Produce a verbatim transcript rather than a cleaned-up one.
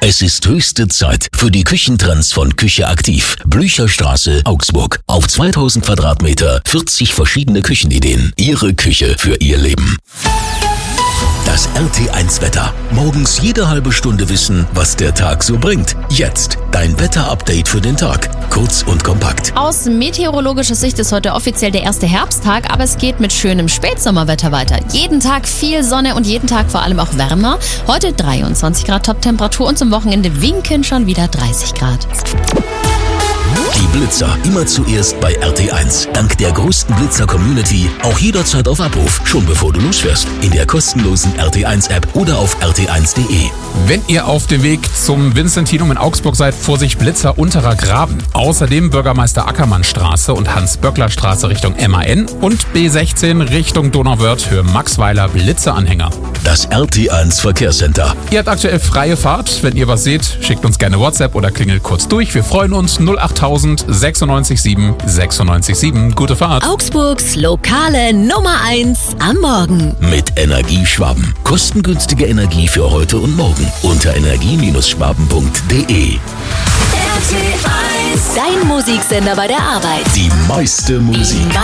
Es ist höchste Zeit für die Küchentrends von Küche Aktiv. Blücherstraße, Augsburg. Auf zweitausend Quadratmeter, vierzig verschiedene Küchenideen. Ihre Küche für Ihr Leben. Das R T eins Wetter. Morgens jede halbe Stunde wissen, was der Tag so bringt. Jetzt dein Wetter-Update für den Tag. Kurz und kompakt. Aus meteorologischer Sicht ist heute offiziell der erste Herbsttag, aber es geht mit schönem Spätsommerwetter weiter. Jeden Tag viel Sonne und jeden Tag vor allem auch wärmer. Heute dreiundzwanzig Grad Top-Temperatur und zum Wochenende winken schon wieder dreißig Grad. Die Blitzer immer zuerst bei R T eins. Dank der größten Blitzer-Community auch jederzeit auf Abruf, schon bevor du losfährst. In der kostenlosen R T eins App oder auf r t eins punkt de. Wenn ihr auf dem Weg zum Vincentinum in Augsburg seid, Vorsicht Blitzer unterer Graben. Außerdem Bürgermeister Ackermannstraße und Hans-Böckler-Straße Richtung M A N und B sechzehn Richtung Donauwörth für Maxweiler Blitzeranhänger. Das R T eins Verkehrscenter. Ihr habt aktuell freie Fahrt. Wenn ihr was seht, schickt uns gerne WhatsApp oder klingelt kurz durch. Wir freuen uns. null achttausend sechsundneunzig sieben sechsundneunzig sieben. Gute Fahrt. Augsburgs lokale Nummer eins am Morgen. Mit Energieschwaben. Kostengünstige Energie für heute und morgen. Unter energie Schwaben punkt de. R T eins. Dein Musiksender bei der Arbeit. Die meiste Musik.